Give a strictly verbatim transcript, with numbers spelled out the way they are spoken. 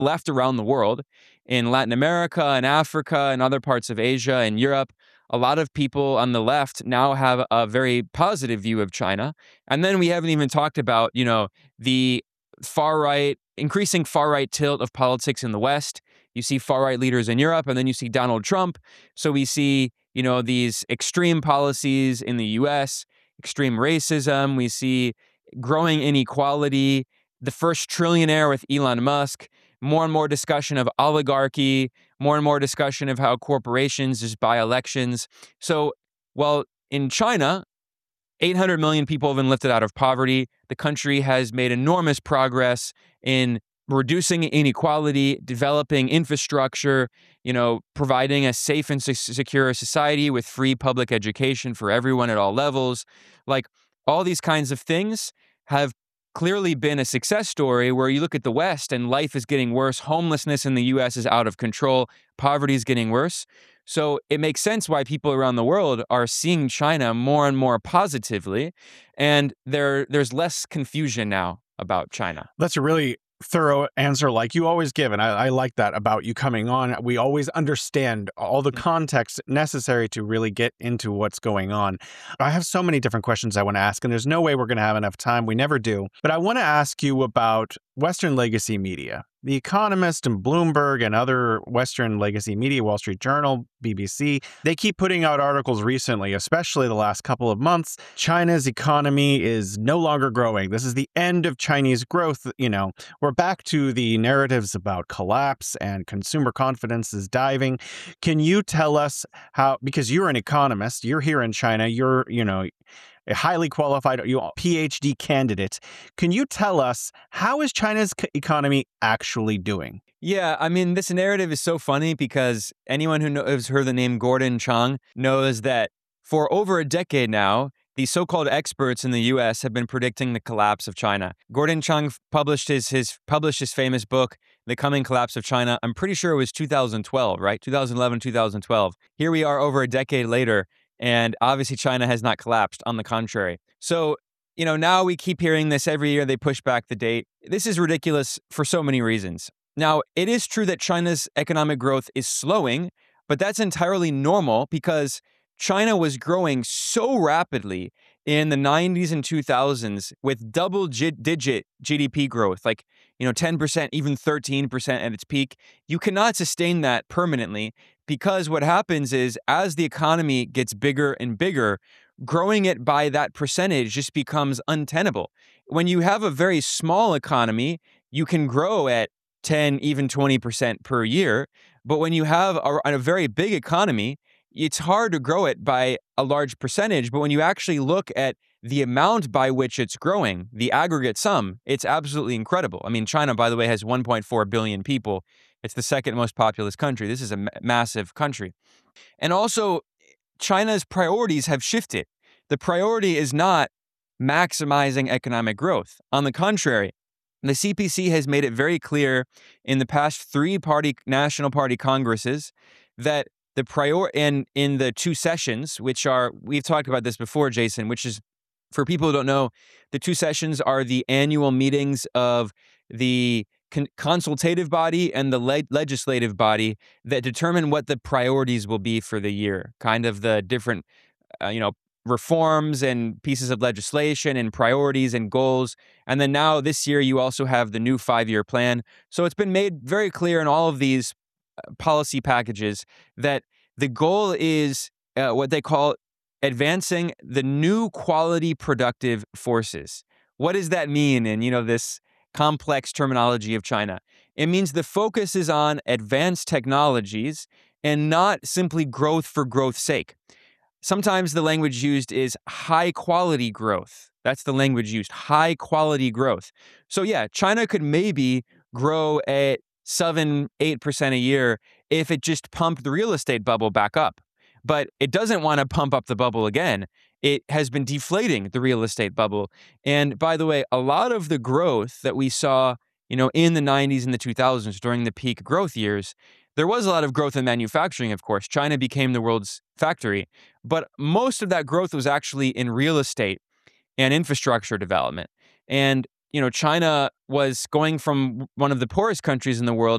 left around the world, in Latin America and Africa and other parts of Asia and Europe, a lot of people on the left now have a very positive view of China. And then we haven't even talked about, you know, the far right, increasing far right tilt of politics in the West. You see far right leaders in Europe, and then you see Donald Trump. So we see, you know, these extreme policies in the U S, extreme racism. We see growing inequality, the first trillionaire with Elon Musk, more and more discussion of oligarchy, more and more discussion of how corporations just buy elections. So, well, in China, eight hundred million people have been lifted out of poverty. The country has made enormous progress in reducing inequality, developing infrastructure, you know, providing a safe and se- secure society with free public education for everyone at all levels. Like, all these kinds of things have clearly been a success story where you look at the West and life is getting worse. Homelessness in the U S is out of control. Poverty is getting worse. So it makes sense why people around the world are seeing China more and more positively. And there, there's less confusion now about China. That's a really thorough answer like you always give. And I, I like that about you coming on. We always understand all the context necessary to really get into what's going on. I have so many different questions I want to ask, and there's no way we're going to have enough time. We never do. But I want to ask you about Western legacy media. The Economist and Bloomberg and other Western legacy media, Wall Street Journal, B B C, they keep putting out articles recently, especially the last couple of months. China's economy is no longer growing. This is the end of Chinese growth. You know, we're back to the narratives about collapse and consumer confidence is diving. Can you tell us how, because you're an economist, you're here in China, you're, you know, a highly qualified P H D candidate. Can you tell us, how is China's economy actually doing? Yeah, I mean, this narrative is so funny because anyone who knows, has heard the name Gordon Chang knows that for over a decade now, the so-called experts in the U S have been predicting the collapse of China. Gordon Chang published his, his published his famous book, The Coming Collapse of China. I'm pretty sure it was two thousand twelve, right? two thousand eleven, two thousand twelve. Here we are over a decade later. And obviously, China has not collapsed. On the contrary. So, you know, now we keep hearing this every year. They push back the date. This is ridiculous for so many reasons. Now, it is true that China's economic growth is slowing, but that's entirely normal because China was growing so rapidly in the nineties and two thousands with double-digit G D P growth, like, you know, ten percent, even thirteen percent at its peak. You cannot sustain that permanently because what happens is as the economy gets bigger and bigger, growing it by that percentage just becomes untenable. When you have a very small economy, you can grow at ten, even twenty percent per year. But when you have a, a very big economy, it's hard to grow it by a large percentage, but when you actually look at the amount by which it's growing, the aggregate sum, it's absolutely incredible. I mean, China, by the way, has one point four billion people. It's the second most populous country. This is a ma- massive country. And also, China's priorities have shifted. The priority is not maximizing economic growth. On the contrary, the C P C has made it very clear in the past three party national party congresses that the prior in in the two sessions, which are, we've talked about this before, Jason, which is, for people who don't know, the two sessions are the annual meetings of the con- consultative body and the le- legislative body that determine what the priorities will be for the year, kind of the different, uh, you know, reforms and pieces of legislation and priorities and goals. And then now this year, you also have the new five-year plan. So it's been made very clear in all of these policy packages that the goal is uh, what they call advancing the new quality productive forces. What does that mean in, you know, this complex terminology of China? It means the focus is on advanced technologies and not simply growth for growth's sake. Sometimes the language used is high quality growth. That's the language used, high quality growth. So yeah, China could maybe grow at seven, eight percent a year if it just pumped the real estate bubble back up. But it doesn't want to pump up the bubble again. It has been deflating the real estate bubble. And by the way, a lot of the growth that we saw, you know, in the nineties and the two thousands during the peak growth years, there was a lot of growth in manufacturing, of course. China became the world's factory. But most of that growth was actually in real estate and infrastructure development. And, you know, China was going from one of the poorest countries in the world